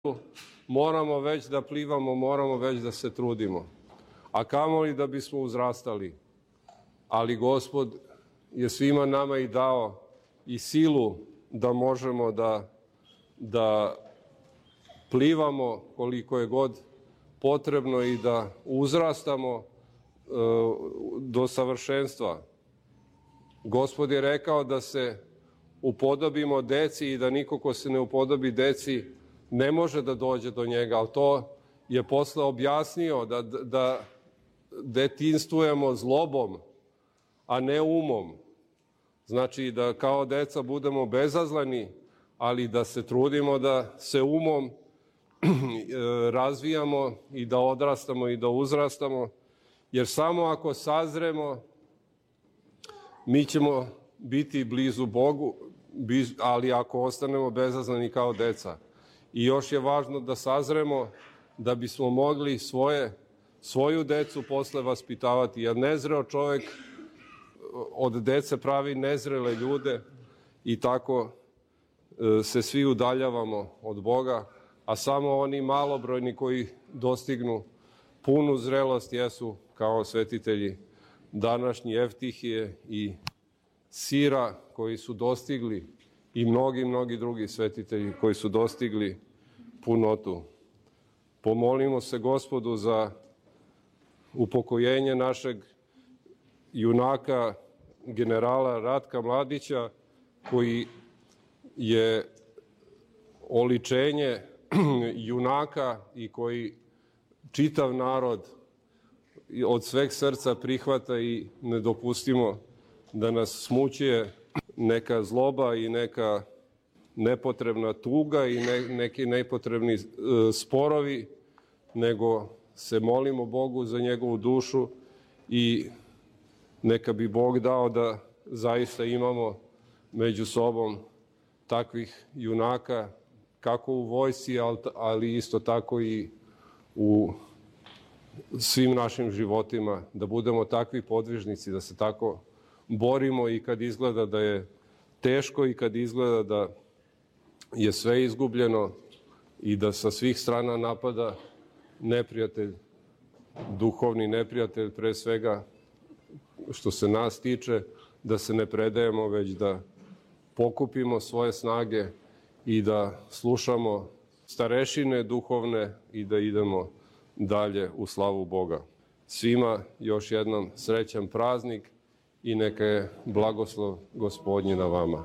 moramo već da plivamo, moramo već da se trudimo, a kamoli da bismo uzrastali. Ali Gospod je svima nama i dao i silu da možemo da plivamo koliko je god potrebno i da uzrastamo do savršenstva. Gospod je rekao da se upodobimo deci i da niko ko se ne upodobi deci ne može da dođe do njega, ali to je posle objasnio da detinjstvujemo zlobom, a ne umom. Znači da kao deca budemo bezazleni, ali da se trudimo da se umom razvijamo i da odrastamo i da uzrastamo, jer samo ako sazremo mi ćemo biti blizu Bogu, ali ako ostanemo bezazleni kao deca. I još je važno da sazremo da bismo mogli svoju decu posle vaspitavati, jer nezreo čovjek od dece pravi nezrele ljude i tako se svi udaljavamo od Boga, a samo oni malobrojni koji dostignu punu zrelost jesu kao svetitelji današnji Evtihije i Sira koji su dostigli i mnogi drugi svetitelji koji su dostigli punotu. Pomolimo se Gospodu za upokojenje našeg junaka, generala Ratka Mladića, koji je oličenje junaka i koji čitav narod od sveg srca prihvata i ne dopustimo da nas smućuje neka zloba i neka nepotrebna tuga i neki nepotrebni sporovi, nego se molimo Bogu za njegovu dušu i neka bi Bog dao da zaista imamo među sobom takvih junaka, kako u vojsci, ali isto tako i u svim našim životima, da budemo takvi podvižnici, da se tako borimo i kad izgleda da je teško i kad izgleda da je sve izgubljeno i da sa svih strana napada neprijatelj, duhovni neprijatelj pre svega što se nas tiče, da se ne predajemo, već da pokupimo svoje snage i da slušamo starešine duhovne i da idemo dalje u slavu Boga. Svima još jednom srećan praznik i neka je blagoslov Gospodnji na vama.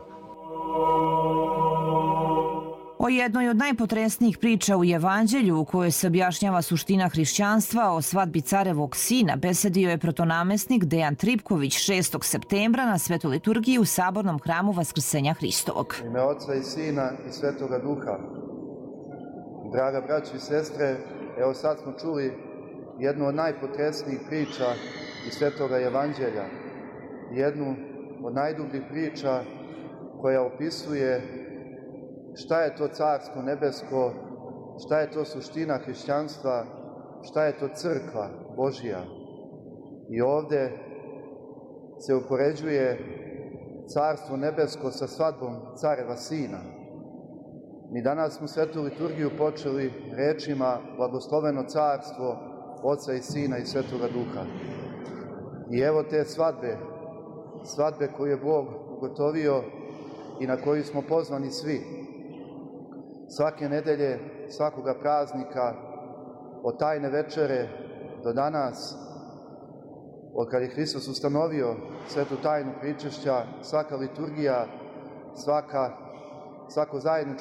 O jednoj od najpotresnijih priča u Evanđelju u kojoj se objašnjava suština hrišćanstva o svadbi carevog sina besedio je protonamestnik Dejan Tripković 6. septembra na Svetoj liturgiji u Sabornom hramu Vaskrsenja Hristovog. U ime Oca i Sina i Svetoga Duha. Draga braćo i sestre, evo sad smo čuli jednu od najpotresnijih priča iz Svetoga Evanđelja, jednu od najdubljih priča koja opisuje šta je to Carstvo nebesko, šta je to suština hrišćanstva, šta je to crkva Božja. I ovde se upoređuje Carstvo nebesko sa svadbom careva sina. Mi danas smo svetu liturgiju počeli rečima blagosloveno carstvo Oca i Sina i Svetoga Duha. I evo te svadbe koju je Bog ugotovio i na koju smo pozvani svi. Svake nedelje, svakoga praznika, od tajne večere do danas, od kada je Hristos ustanovio svetu tajnu pričešća, svaka liturgija, svako zajedničko